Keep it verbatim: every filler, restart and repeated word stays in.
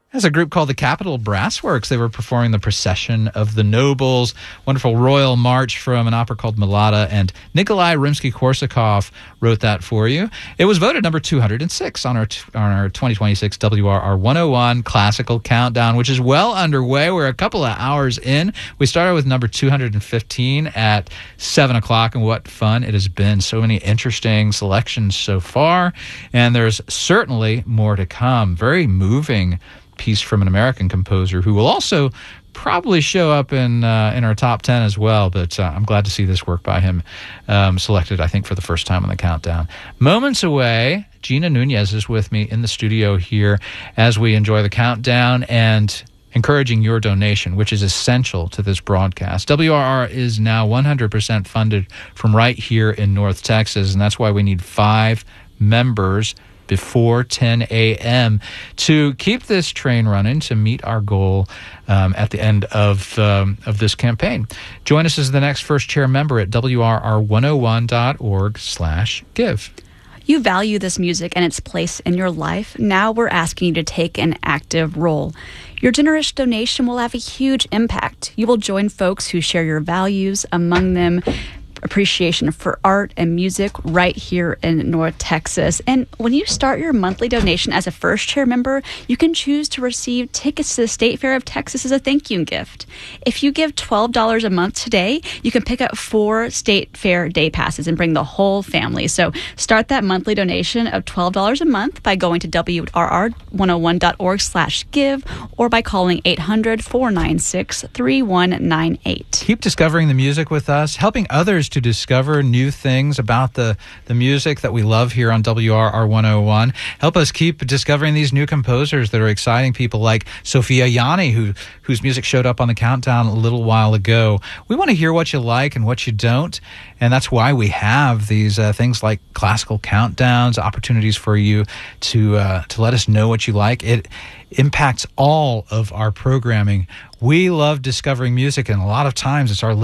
There's a group called the Capitol Brassworks. They were performing the Procession of the Nobles, wonderful royal march from an opera called Mlada, and Nikolai Rimsky-Korsakov wrote that for you. It was voted number two hundred six on our on our twenty twenty-six W R R one oh one Classical Countdown, which is well underway. We're a couple of hours in. We started with number two hundred fifteen at seven o'clock, and what fun it has been. So many interesting selections so far, and there's certainly more to come. Very moving piece from an American composer who will also probably show up in uh, in our top ten as well, but uh, I'm glad to see this work by him um, selected, I think, for the first time on the countdown. Moments away, Gina Nunez is with me in the studio here as we enjoy the countdown and encouraging your donation, which is essential to this broadcast. W R R is now one hundred percent funded from right here in North Texas, and that's why we need five members before ten a.m. to keep this train running, to meet our goal um, at the end of um, of this campaign. Join us as the next first chair member at W R R one oh one dot org slash give. You value this music and its place in your life. Now we're asking you to take an active role. Your generous donation will have a huge impact. You will join folks who share your values, among them appreciation for art and music right here in North Texas. And when you start your monthly donation as a first chair member, you can choose to receive tickets to the State Fair of Texas as a thank you gift. If you give twelve dollars a month today, you can pick up four State Fair day passes and bring the whole family. So start that monthly donation of twelve dollars a month by going to W R R one oh one dot org slash give or by calling eight hundred, four nine six, three one nine eight. Keep discovering the music with us, helping others to discover new things about the, the music that we love here on W R R one oh one. Help us keep discovering these new composers that are exciting people like Sophia Yanni, who whose music showed up on the countdown a little while ago. We want to hear what you like and what you don't, and that's why we have these uh, things like classical countdowns, opportunities for you to uh, to let us know what you like. It impacts all of our programming. We love discovering music, and a lot of times it's our